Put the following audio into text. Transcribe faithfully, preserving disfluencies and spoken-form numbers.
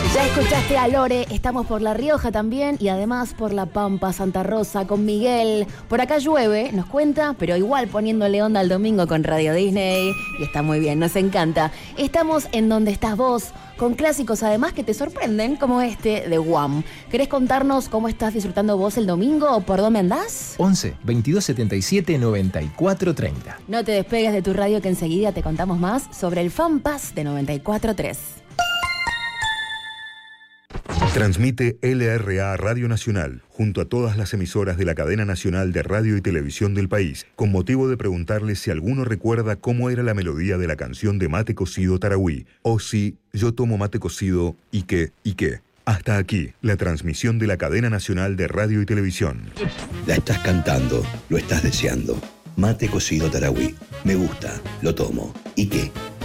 Ya escuchaste a Lore, estamos por La Rioja también y además por La Pampa, Santa Rosa, con Miguel. Por acá llueve, nos cuenta, pero igual poniéndole onda al domingo con Radio Disney. Y está muy bien, nos encanta. Estamos en Donde Estás Vos, con clásicos además que te sorprenden, como este de Wham. ¿Querés contarnos cómo estás disfrutando vos el domingo o por dónde andás? once, veintidós setenta y siete, noventa y cuatro treinta. No te despegues de tu radio que enseguida te contamos más sobre el Fan Pass de noventa y cuatro tres. Transmite L R A Radio Nacional, junto a todas las emisoras de la cadena nacional de radio y televisión del país, con motivo de preguntarle si alguno recuerda cómo era la melodía de la canción de Mate Cocido Tarahui, o si yo tomo mate cocido y qué, y qué. Hasta aquí, la transmisión de la cadena nacional de radio y televisión. La estás cantando, lo estás deseando. Mate Cocido Tarahui. Me gusta, lo tomo. ¿Y qué?